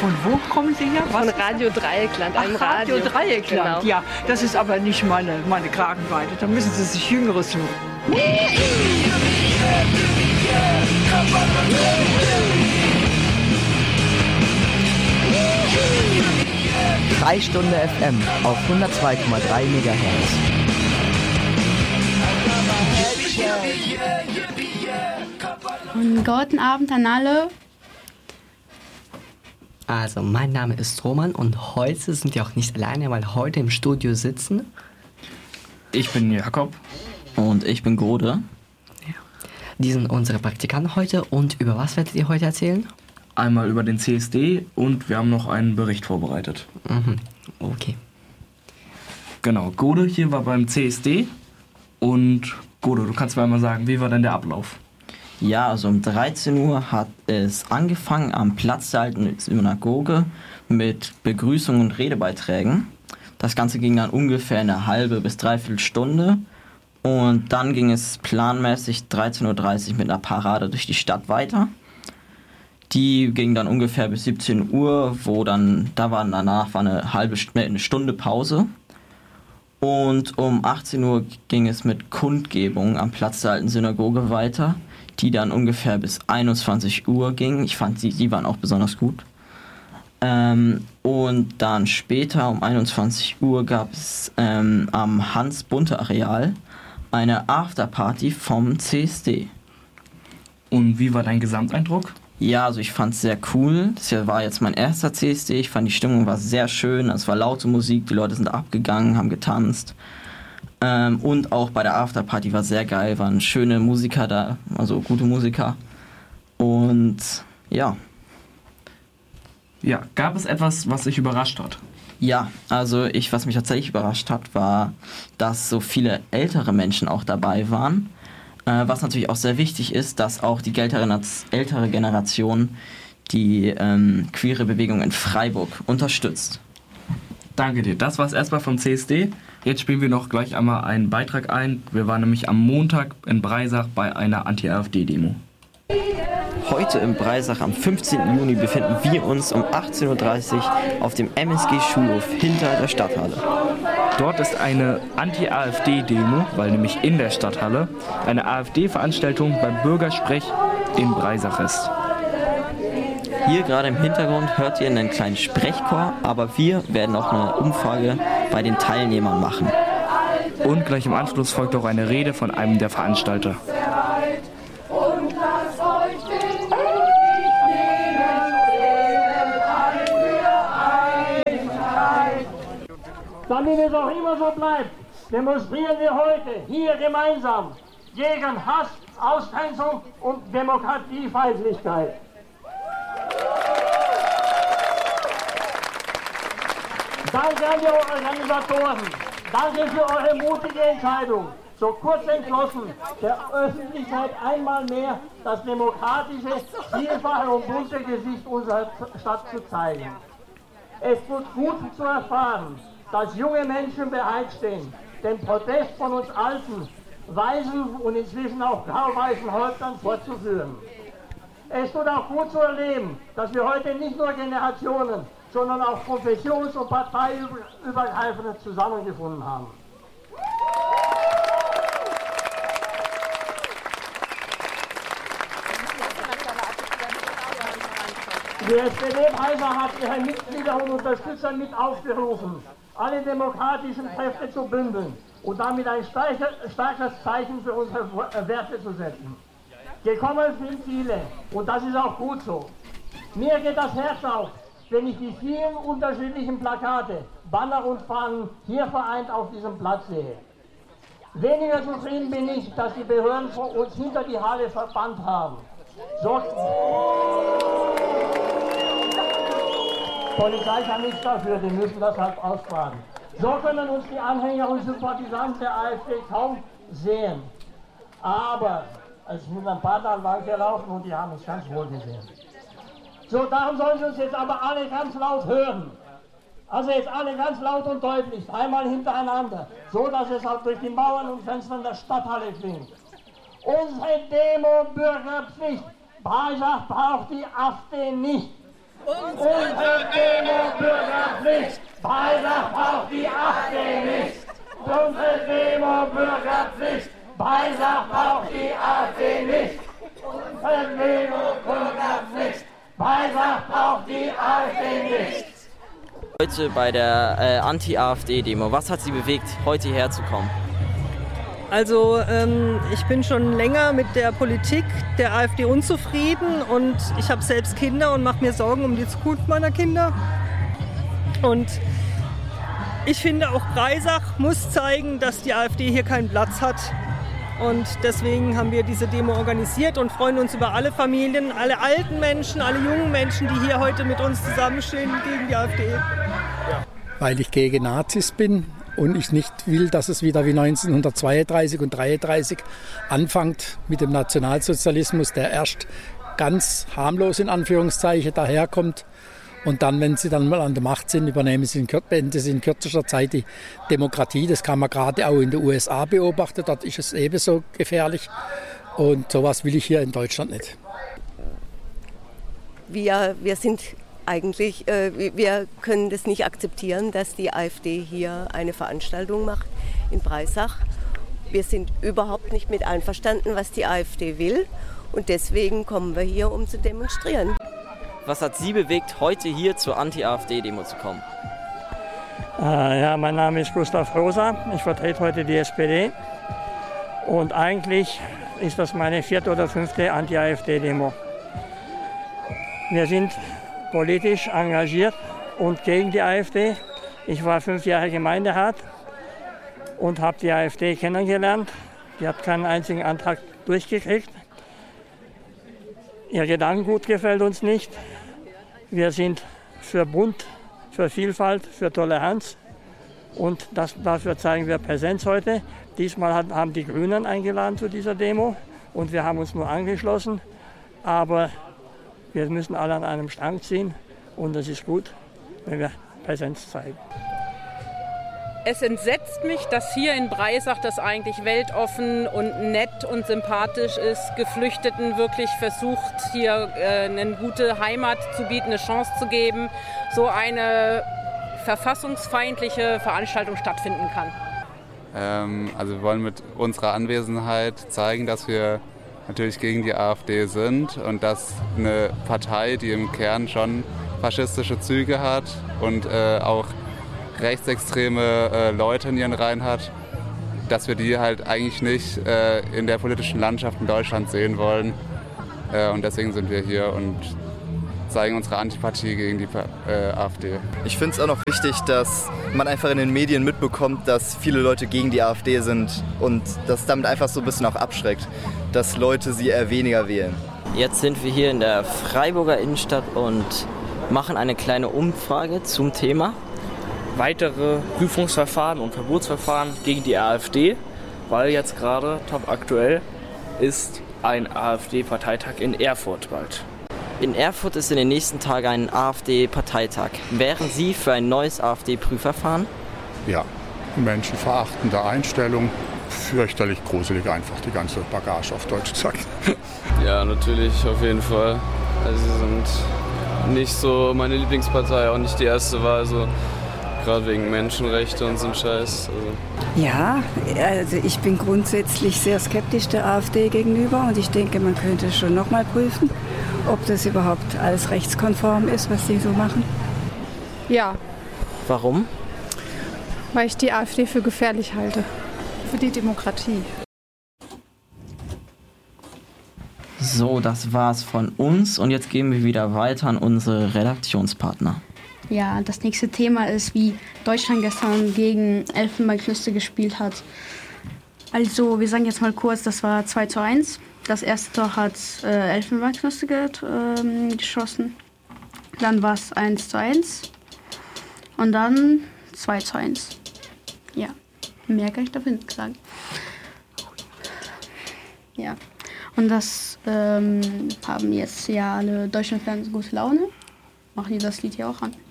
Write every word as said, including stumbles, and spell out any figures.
Von wo kommen Sie her? Was? Von Radio Dreieckland, einem Ach, Radio. Radio Dreieckland, genau. Ja, das ist aber nicht meine, meine Kragenweite. Da müssen Sie sich Jüngeres suchen. Freistunde F M auf hundertzwei Komma drei Megahertz. Und guten Abend an alle. Also, mein Name ist Roman und heute sind wir auch nicht alleine, weil heute im Studio sitzen. Ich bin Jakob. Und ich bin Gode. Ja. Die sind unsere Praktikanten heute. Und über was werdet ihr heute erzählen? Einmal über den C S D und wir haben noch einen Bericht vorbereitet. Mhm. Okay. Genau, Gode hier war beim C S D. Und Gode, du kannst mir einmal sagen, wie war denn der Ablauf? Ja, also um dreizehn Uhr hat es angefangen am Platz der alten Synagoge mit Begrüßungen und Redebeiträgen. Das Ganze ging dann ungefähr eine halbe bis dreiviertel Stunde. Und dann ging es planmäßig dreizehn Uhr dreißig mit einer Parade durch die Stadt weiter. Die ging dann ungefähr bis siebzehn Uhr, wo dann, da war danach war eine halbe eine Stunde Pause. Und um achtzehn Uhr ging es mit Kundgebung am Platz der alten Synagoge weiter, die dann ungefähr bis einundzwanzig Uhr ging. Ich fand, die, die waren auch besonders gut. Ähm, und dann später um einundzwanzig Uhr gab es ähm, am Hans-Bunte-Areal eine Afterparty vom C S D. Und wie war dein Gesamteindruck? Ja, also ich fand es sehr cool. Das war jetzt mein erster C S D. Ich fand, die Stimmung war sehr schön. Es war laute Musik, die Leute sind abgegangen, haben getanzt. Ähm, und auch bei der Afterparty war sehr geil, waren schöne Musiker da, also gute Musiker. Und ja. Ja, gab es etwas, was dich überrascht hat? Ja, also ich, was mich tatsächlich überrascht hat, war, dass so viele ältere Menschen auch dabei waren. Äh, was natürlich auch sehr wichtig ist, dass auch die ältere, ältere Generation die ähm, queere Bewegung in Freiburg unterstützt. Danke dir. Das war's erstmal vom C S D. Jetzt spielen wir noch gleich einmal einen Beitrag ein. Wir waren nämlich am Montag in Breisach bei einer Anti-AfD-Demo. Heute in Breisach am fünfzehnten Juni befinden wir uns um achtzehn Uhr dreißig auf dem M S G-Schulhof hinter der Stadthalle. Dort ist eine Anti-AfD-Demo, weil nämlich in der Stadthalle eine AfD-Veranstaltung beim Bürgersprech in Breisach ist. Hier gerade im Hintergrund hört ihr einen kleinen Sprechchor, aber wir werden auch eine Umfrage bei den Teilnehmern machen. Und gleich im Anschluss folgt auch eine Rede von einem der Veranstalter. Damit es auch immer so bleibt, demonstrieren wir heute hier gemeinsam gegen Hass, Ausgrenzung und Demokratiefeindlichkeit. Danke an die Organisatoren. Danke für eure mutige Entscheidung, so kurz entschlossen der Öffentlichkeit einmal mehr das demokratische, vielfache und bunte Gesicht unserer Stadt zu zeigen. Es tut gut zu erfahren, dass junge Menschen bereitstehen, den Protest von uns alten, weisen und inzwischen auch grau-weißen Häuptern fortzuführen. Es tut auch gut zu erleben, dass wir heute nicht nur Generationen, sondern auch konfessions- und parteiübergreifende zusammengefunden haben. Die S P D-Breisach hat ihre Mitglieder und Unterstützer mit aufgerufen, alle demokratischen Kräfte zu bündeln und damit ein starkes Zeichen für unsere Werte zu setzen. Gekommen sind viele und das ist auch gut so. Mir geht das Herz auf, wenn ich die vielen unterschiedlichen Plakate, Banner und Fahnen hier vereint auf diesem Platz sehe. Weniger zufrieden bin ich, dass die Behörden uns hinter die Halle verbannt haben. So Polizei kann nichts dafür, die müssen das halt ausbaden. So können uns die Anhänger und Sympathisanten der AfD kaum sehen. Aber es sind ein paar Tage lang gelaufen und die haben uns ganz wohl gesehen. So, darum sollen Sie uns jetzt aber alle ganz laut hören. Also jetzt alle ganz laut und deutlich, einmal hintereinander, so dass es auch durch die Mauern und Fenster der Stadthalle klingt. Unsere Demo-Bürgerpflicht. Breisach braucht die AfD nicht. Unsere Demo-Bürgerpflicht, Beisach braucht die AfD nicht. Unsere Demo-Bürgerpflicht, Beisach braucht die AfD nicht. Unsere Demo-Bürgerpflicht, Beisach braucht die AfD nicht. Heute bei der äh, Anti-AfD-Demo, was hat Sie bewegt, heute hierher zu kommen? Also ähm, ich bin schon länger mit der Politik der AfD unzufrieden und ich habe selbst Kinder und mache mir Sorgen um die Zukunft meiner Kinder. Und ich finde auch Breisach muss zeigen, dass die AfD hier keinen Platz hat. Und deswegen haben wir diese Demo organisiert und freuen uns über alle Familien, alle alten Menschen, alle jungen Menschen, die hier heute mit uns zusammenstehen gegen die AfD. Weil ich gegen Nazis bin und ich nicht will, dass es wieder wie neunzehnhundertzweiunddreißig und neunzehnhundertdreiunddreißig anfängt mit dem Nationalsozialismus, der erst ganz harmlos in Anführungszeichen daherkommt. Und dann, wenn sie dann mal an der Macht sind, übernehmen sie in, beenden sie in kürzester Zeit die Demokratie. Das kann man gerade auch in den U S A beobachten. Dort ist es ebenso gefährlich. Und sowas will ich hier in Deutschland nicht. Wir, wir sind eigentlich, äh, wir können das nicht akzeptieren, dass die AfD hier eine Veranstaltung macht in Breisach. Wir sind überhaupt nicht mit einverstanden, was die AfD will. Und deswegen kommen wir hier, um zu demonstrieren. Was hat Sie bewegt, heute hier zur Anti-AfD-Demo zu kommen? Äh, ja, mein Name ist Gustav Rosa. Ich vertrete heute die S P D. Und eigentlich ist das meine vierte oder fünfte Anti-AfD-Demo. Wir sind politisch engagiert und gegen die AfD. Ich war fünf Jahre Gemeinderat und habe die AfD kennengelernt. Die hat keinen einzigen Antrag durchgekriegt. Ihr Gedankengut gefällt uns nicht. Wir sind für Bund, für Vielfalt, für Toleranz. Und das, dafür zeigen wir Präsenz heute. Diesmal hat, haben die Grünen eingeladen zu dieser Demo und wir haben uns nur angeschlossen. Aber wir müssen alle an einem Strang ziehen und es ist gut, wenn wir Präsenz zeigen. Es entsetzt mich, dass hier in Breisach das eigentlich weltoffen und nett und sympathisch ist, Geflüchteten wirklich versucht, hier äh, eine gute Heimat zu bieten, eine Chance zu geben, so eine verfassungsfeindliche Veranstaltung stattfinden kann. Ähm, also wir wollen mit unserer Anwesenheit zeigen, dass wir natürlich gegen die AfD sind und dass eine Partei, die im Kern schon faschistische Züge hat und äh, auch rechtsextreme äh, Leute in ihren Reihen hat, dass wir die halt eigentlich nicht äh, in der politischen Landschaft in Deutschland sehen wollen. Äh, und deswegen sind wir hier und zeigen unsere Antipathie gegen die äh, AfD. Ich finde es auch noch wichtig, dass man einfach in den Medien mitbekommt, dass viele Leute gegen die AfD sind und das damit einfach so ein bisschen auch abschreckt, dass Leute sie eher weniger wählen. Jetzt sind wir hier in der Freiburger Innenstadt und machen eine kleine Umfrage zum Thema weitere Prüfungsverfahren und Verbotsverfahren gegen die AfD, weil jetzt gerade top aktuell ist ein AfD-Parteitag in Erfurt bald. In Erfurt ist in den nächsten Tagen ein AfD-Parteitag. Wären Sie für ein neues AfD-Prüfverfahren? Ja, menschenverachtende Einstellung, fürchterlich gruselig einfach, die ganze Bagage auf Deutsch gesagt. Ja, natürlich, auf jeden Fall. Also sie sind nicht so meine Lieblingspartei, auch nicht die erste Wahl, also gerade wegen Menschenrechte und so ein Scheiß. Also. Ja, also ich bin grundsätzlich sehr skeptisch der AfD gegenüber und ich denke, man könnte schon noch mal prüfen, ob das überhaupt alles rechtskonform ist, was sie so machen. Ja. Warum? Weil ich die AfD für gefährlich halte. Für die Demokratie. So, das war's von uns und jetzt gehen wir wieder weiter an unsere Redaktionspartner. Ja, das nächste Thema ist, wie Deutschland gestern gegen Elfenbeinküste gespielt hat. Also, wir sagen jetzt mal kurz, das war zwei zu eins. Das erste Tor hat äh, Elfenbeinküste get, äh, geschossen. Dann war es eins zu eins. Und dann zwei zu eins. Ja, mehr kann ich dafür nicht sagen. Ja, und das ähm, haben jetzt ja alle Deutschlandfans gute Laune. Machen die das Lied ja auch an.